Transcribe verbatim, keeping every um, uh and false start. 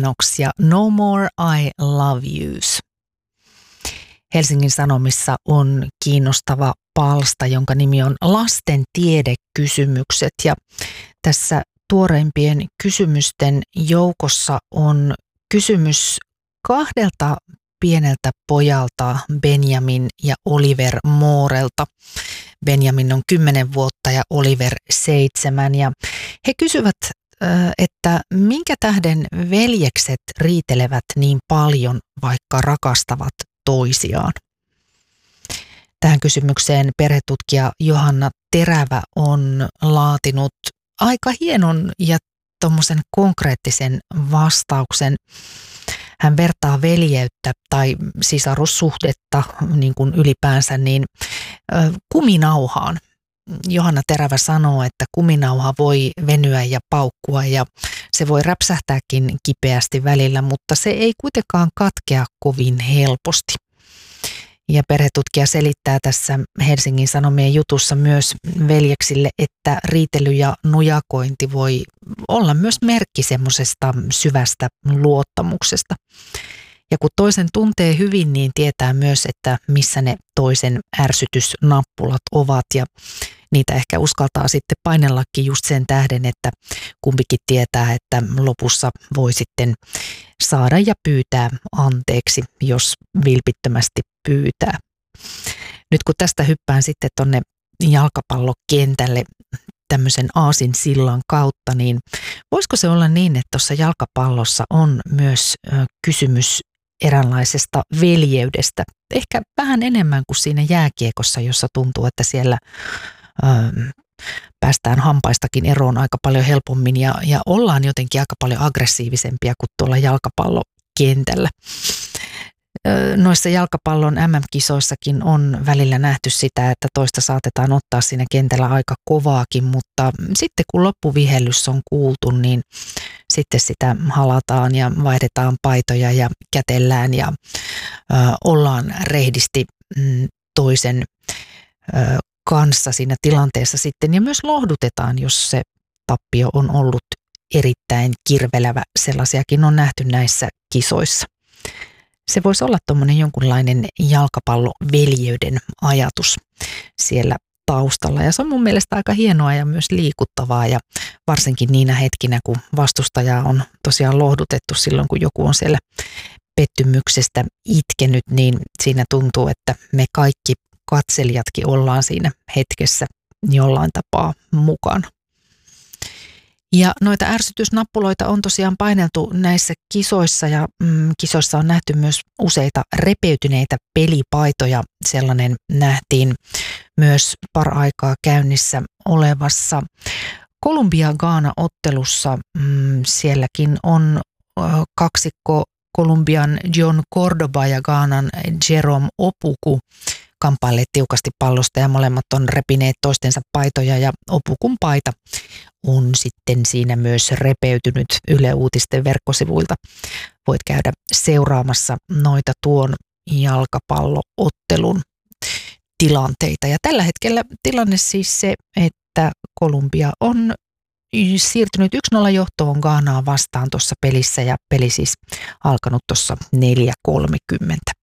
Lennox ja No More I Love Yous. Helsingin Sanomissa on kiinnostava palsta, jonka nimi on Lasten tiedekysymykset, ja tässä tuoreimpien kysymysten joukossa on kysymys kahdelta pieneltä pojalta, Benjamin ja Oliver Moorelta. Benjamin on kymmenen vuotta ja Oliver seitsemän, ja he kysyvät, että minkä tähden veljekset riitelevät niin paljon, vaikka rakastavat toisiaan. Tähän kysymykseen perhetutkija Johanna Terävä on laatinut aika hienon ja tommosen konkreettisen vastauksen. Hän vertaa veljeyttä tai sisarussuhdetta niin kuin ylipäänsä niin kuminauhaan. Johanna Terävä sanoo, että kuminauha voi venyä ja paukkua ja se voi räpsähtääkin kipeästi välillä, mutta se ei kuitenkaan katkea kovin helposti. Ja perhetutkija selittää tässä Helsingin Sanomien jutussa myös veljeksille, että riitely ja nujakointi voi olla myös merkki semmoisesta syvästä luottamuksesta. Ja kun toisen tuntee hyvin, niin tietää myös, että missä ne toisen ärsytysnappulat ovat, ja niitä ehkä uskaltaa sitten painellakin just sen tähden, että kumpikin tietää, että lopussa voi sitten saada ja pyytää anteeksi, jos vilpittömästi pyytää. Nyt kun tästä hyppään sitten tonne jalkapallokentälle tämmöisen aasinsillan kautta, niin voisiko se olla niin, että tuossa jalkapallossa on myös kysymys eräänlaisesta veljeydestä, ehkä vähän enemmän kuin siinä jääkiekossa, jossa tuntuu, että siellä ö, päästään hampaistakin eroon aika paljon helpommin ja, ja ollaan jotenkin aika paljon aggressiivisempia kuin tuolla jalkapallokentällä. Noissa jalkapallon M M-kisoissakin on välillä nähty sitä, että toista saatetaan ottaa siinä kentällä aika kovaakin, mutta sitten kun loppuvihellys on kuultu, niin sitten sitä halataan ja vaihdetaan paitoja ja kätellään ja ö, ollaan rehdisti mm, toisen ö, kanssa siinä tilanteessa sitten, ja myös lohdutetaan, jos se tappio on ollut erittäin kirvelevä. Sellaisiakin on nähty näissä kisoissa. Se voisi olla tuommoinen jonkunlainen jalkapalloveljeyden ajatus siellä taustalla. Ja se on mun mielestä aika hienoa ja myös liikuttavaa, ja varsinkin niinä hetkinä, kun vastustajaa on tosiaan lohdutettu silloin, kun joku on siellä pettymyksestä itkenyt, niin siinä tuntuu, että me kaikki katselijatkin ollaan siinä hetkessä jollain tapaa mukana. Ja noita ärsytysnappuloita on tosiaan paineltu näissä kisoissa, ja mm, kisoissa on nähty myös useita repeytyneitä pelipaitoja. Sellainen nähtiin myös paraikaa käynnissä olevassa Kolumbia-Gaana-ottelussa. Mm, sielläkin on ö, kaksikko Kolumbian John Cordoba ja Gaanan Jerome Opoku kamppailleet tiukasti pallosta, ja molemmat on repineet toistensa paitoja, ja Opukun paita on sitten siinä myös repeytynyt Yle Uutisten verkkosivuilta. Voit käydä seuraamassa noita tuon jalkapalloottelun tilanteita. Ja tällä hetkellä tilanne siis se, että Kolumbia on siirtynyt yksi nolla johtoon Ghanaa vastaan tuossa pelissä, ja peli siis alkanut tuossa neljä kolmekymmentä.